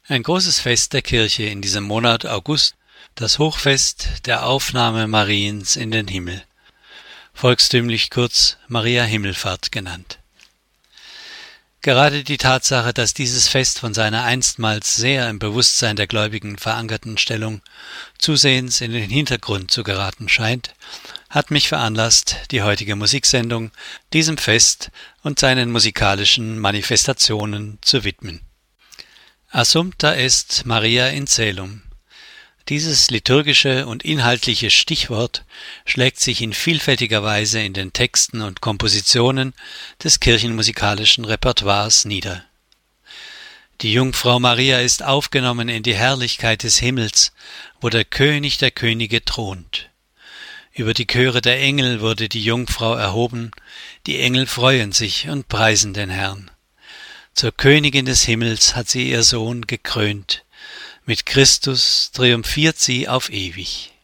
Ein großes Fest der Kirche in diesem Monat August, das Hochfest der Aufnahme Mariens in den Himmel, volkstümlich kurz Maria-Himmelfahrt genannt. Gerade die Tatsache, dass dieses Fest von seiner einstmals sehr im Bewusstsein der Gläubigen verankerten Stellung zusehends in den Hintergrund zu geraten scheint, hat mich veranlasst, die heutige Musiksendung diesem Fest und seinen musikalischen Manifestationen zu widmen. Assumpta est Maria in caelum. Dieses liturgische und inhaltliche Stichwort schlägt sich in vielfältiger Weise in den Texten und Kompositionen des kirchenmusikalischen Repertoires nieder. Die Jungfrau Maria ist aufgenommen in die Herrlichkeit des Himmels, wo der König der Könige thront. Über die Chöre der Engel wurde die Jungfrau erhoben, die Engel freuen sich und preisen den Herrn. Zur Königin des Himmels hat sie ihr Sohn gekrönt, mit Christus triumphiert sie auf ewig.